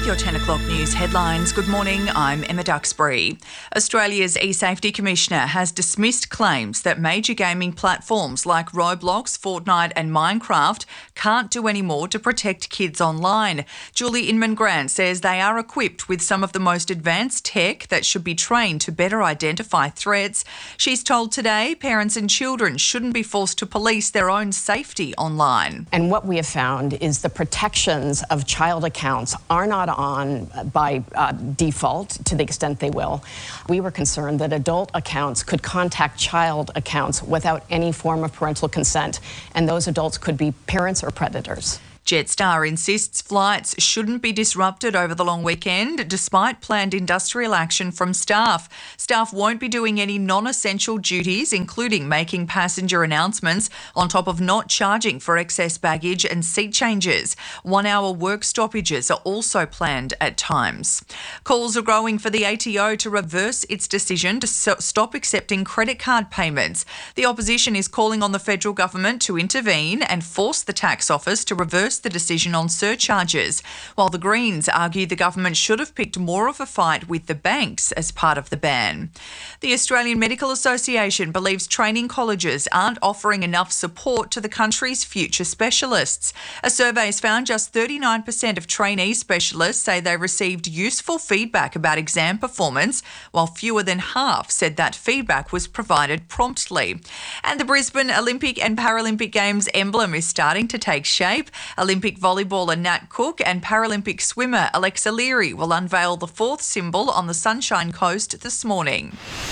your 10 o'clock news headlines. Good morning, I'm Emma Duxbury. Australia's eSafety Commissioner has dismissed claims that major gaming platforms like Roblox, Fortnite and Minecraft can't do any more to protect kids online. Julie Inman-Grant says they are equipped with some of the most advanced tech that should be trained to better identify threats. She's told Today parents and children shouldn't be forced to police their own safety online. And what we have found is the protections of child accounts are not on by default to the extent they will. We were concerned that adult accounts could contact child accounts without any form of parental consent, and those adults could be parents or predators. Jetstar insists flights shouldn't be disrupted over the long weekend despite planned industrial action from staff. Staff won't be doing any non-essential duties, including making passenger announcements, on top of not charging for excess baggage and seat changes. 1-hour work stoppages are also planned at times. Calls are growing for the ATO to reverse its decision to stop accepting credit card payments. The opposition is calling on the federal government to intervene and force the tax office to reverse the decision on surcharges, while the Greens argue the government should have picked more of a fight with the banks as part of the ban. The Australian Medical Association believes training colleges aren't offering enough support to the country's future specialists. A survey has found just 39% of trainee specialists say they received useful feedback about exam performance, while fewer than half said that feedback was provided promptly. And the Brisbane Olympic and Paralympic Games emblem is starting to take shape. Olympic volleyballer Nat Cook and Paralympic swimmer Alexa Leary will unveil the fourth symbol on the Sunshine Coast this morning.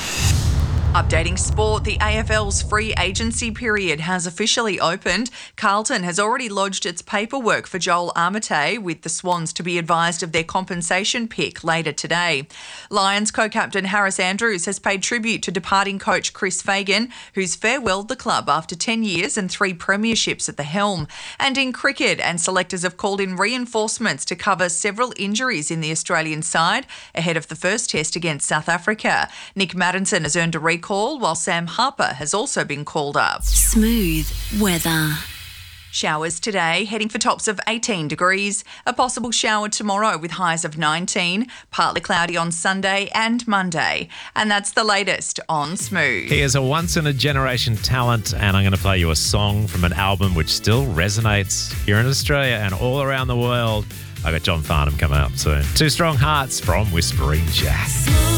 Updating sport, the AFL's free agency period has officially opened. Carlton has already lodged its paperwork for Joel Armatay, with the Swans to be advised of their compensation pick later today. Lions co-captain Harris Andrews has paid tribute to departing coach Chris Fagan, who's farewelled the club after 10 years and 3 premierships at the helm. And in cricket, and selectors have called in reinforcements to cover several injuries in the Australian side ahead of the first test against South Africa. Nick Maddinson has earned a recall, while Sam Harper has also been called up. Smooth weather. Showers today, heading for tops of 18 degrees. A possible shower tomorrow with highs of 19. Partly cloudy on Sunday and Monday. And that's the latest on Smooth. He is a once-in-a-generation talent, and I'm going to play you a song from an album which still resonates here in Australia and all around the world. I got John Farnham coming up soon. 2 Strong Hearts from Whispering Jack.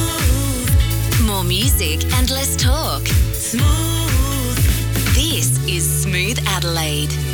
More music and less talk. Smooth. This is Smooth Adelaide.